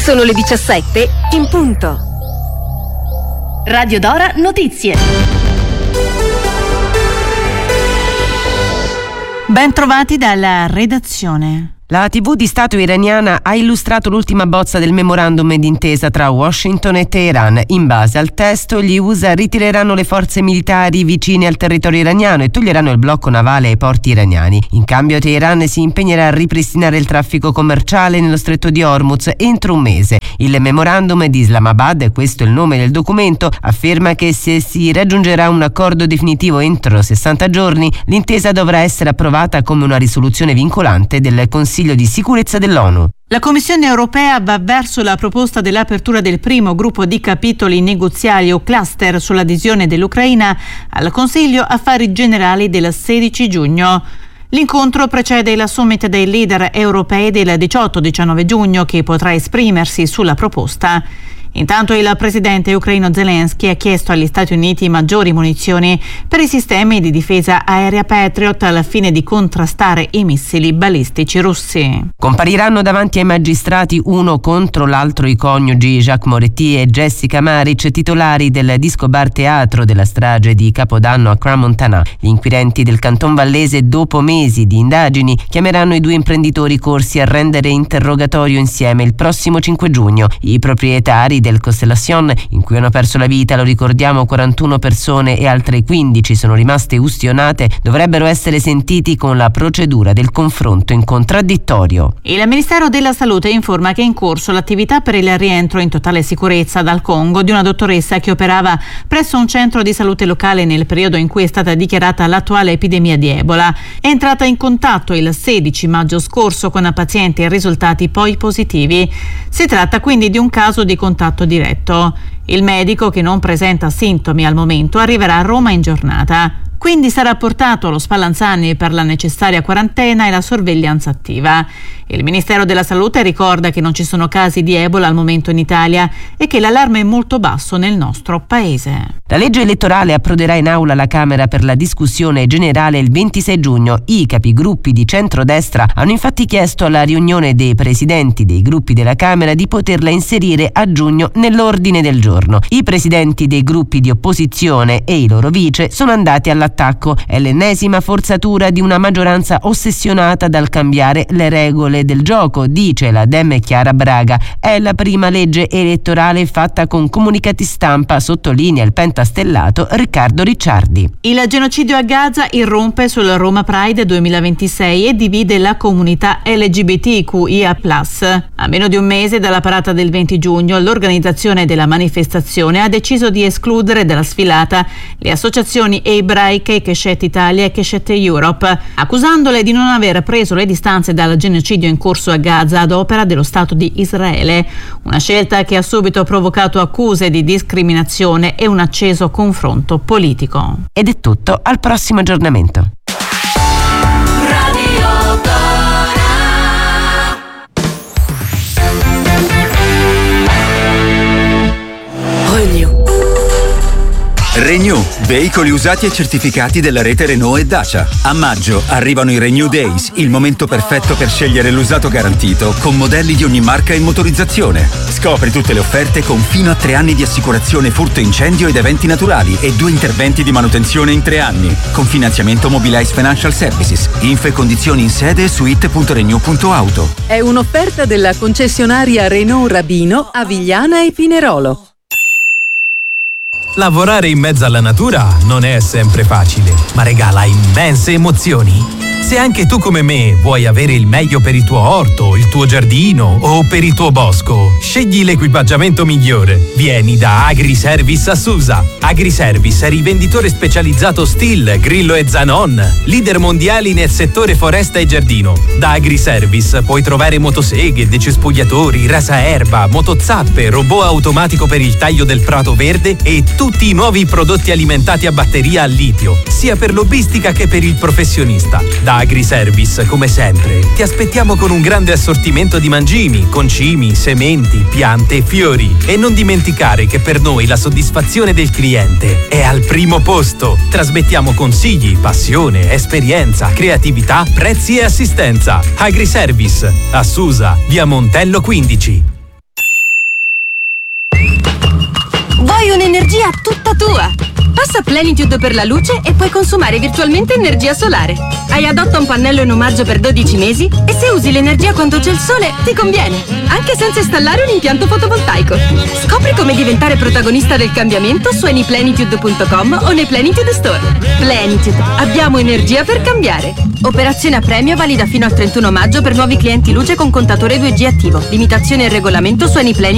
Sono le 17 in punto. Radio Dora Notizie. Ben trovati dalla redazione. La TV di Stato iraniana ha illustrato l'ultima bozza del memorandum d'intesa tra Washington e Teheran. In base al testo, gli USA ritireranno le forze militari vicine al territorio iraniano e toglieranno il blocco navale ai porti iraniani. In cambio, Teheran si impegnerà a ripristinare il traffico commerciale nello stretto di Hormuz entro un mese. Il memorandum di Islamabad, questo è il nome del documento, afferma che se si raggiungerà un accordo definitivo entro 60 giorni, l'intesa dovrà essere approvata come una risoluzione vincolante del Consiglio di sicurezza dell'ONU. La Commissione europea va verso la proposta dell'apertura del primo gruppo di capitoli negoziali o cluster sull'adesione dell'Ucraina al Consiglio Affari Generali del 16 giugno. L'incontro precede la summit dei leader europei del 18-19 giugno che potrà esprimersi sulla proposta. Intanto il presidente ucraino Zelensky ha chiesto agli Stati Uniti maggiori munizioni per i sistemi di difesa aerea Patriot al fine di contrastare i missili balistici russi. Compariranno davanti ai magistrati uno contro l'altro i coniugi Jacques Moretti e Jessica Maric, titolari del Disco Bar Teatro della strage di Capodanno a Crans-Montana. Gli inquirenti del Canton Vallese, dopo mesi di indagini, chiameranno i due imprenditori corsi a rendere interrogatorio insieme il prossimo 5 giugno. I proprietari del Constellation, in cui hanno perso la vita, lo ricordiamo, 41 persone e altre 15 sono rimaste ustionate, dovrebbero essere sentiti con la procedura del confronto in contraddittorio. Il Ministero della Salute informa che è in corso l'attività per il rientro in totale sicurezza dal Congo di una dottoressa che operava presso un centro di salute locale nel periodo in cui è stata dichiarata l'attuale epidemia di Ebola. È entrata in contatto il 16 maggio scorso con pazienti risultati poi positivi. Si tratta quindi di un caso di contatto diretto. Il medico, che non presenta sintomi al momento, arriverà a Roma in giornata. Quindi sarà portato allo Spallanzani per la necessaria quarantena e la sorveglianza attiva. Il Ministero della Salute ricorda che non ci sono casi di Ebola al momento in Italia e che l'allarme è molto basso nel nostro paese. La legge elettorale approderà in aula alla Camera per la discussione generale il 26 giugno. I capigruppi di centrodestra hanno infatti chiesto alla riunione dei presidenti dei gruppi della Camera di poterla inserire a giugno nell'ordine del giorno. I presidenti dei gruppi di opposizione e i loro vice sono andati all'attacco. È l'ennesima forzatura di una maggioranza ossessionata dal cambiare le regole del gioco, dice la Dem Chiara Braga. È la prima legge elettorale fatta con comunicati stampa, sottolinea il pentastellato Riccardo Ricciardi. Il genocidio a Gaza irrompe sul Roma Pride 2026 e divide la comunità LGBTQIA+. A meno di un mese dalla parata del 20 giugno, l'organizzazione della manifestazione ha deciso di escludere dalla sfilata le associazioni ebraiche Keshet Italia e Keshet Europe, accusandole di non aver preso le distanze dal genocidio in corso a Gaza ad opera dello Stato di Israele, una scelta che ha subito provocato accuse di discriminazione e un acceso confronto politico. Ed è tutto, al prossimo aggiornamento. Renew, veicoli usati e certificati della rete Renault e Dacia. A maggio arrivano i Renew Days, il momento perfetto per scegliere l'usato garantito con modelli di ogni marca e motorizzazione. Scopri tutte le offerte con fino a 3 anni di assicurazione furto incendio ed eventi naturali e 2 interventi di manutenzione in 3 anni. Con finanziamento Mobilize Financial Services. Info e condizioni in sede su it.renew.auto. È un'offerta della concessionaria Renault Rabino, Avigliana e Pinerolo. Lavorare in mezzo alla natura non è sempre facile, ma regala immense emozioni. Se anche tu come me vuoi avere il meglio per il tuo orto, il tuo giardino o per il tuo bosco, scegli l'equipaggiamento migliore. Vieni da Agriservice a Susa. Agriservice è rivenditore specializzato Stihl, Grillo e Zanon, leader mondiali nel settore foresta e giardino. Da Agriservice puoi trovare motoseghe, decespugliatori, rasaerba, motozappe, robot automatico per il taglio del prato verde e tutti i nuovi prodotti alimentati a batteria a litio, sia per lobbistica che per il professionista. Da Agriservice, come sempre, ti aspettiamo con un grande assortimento di mangimi, concimi, sementi, piante e fiori. E non dimenticare che per noi la soddisfazione del cliente è al primo posto. Trasmettiamo consigli, passione, esperienza, creatività, prezzi e assistenza. Agriservice, a Susa, via Montello 15. Hai un'energia tutta tua. Passa Plenitude per la luce e puoi consumare virtualmente energia solare. Hai Adotta un pannello in omaggio per 12 mesi e se usi l'energia quando c'è il sole ti conviene, anche senza installare un impianto fotovoltaico. Scopri come diventare protagonista del cambiamento su anyplenitude.com o nei Plenitude Store. Plenitude, abbiamo energia per cambiare. Operazione a premio valida fino al 31 maggio per nuovi clienti luce con contatore 2G attivo. Limitazioni e regolamento su anyplenitude.com.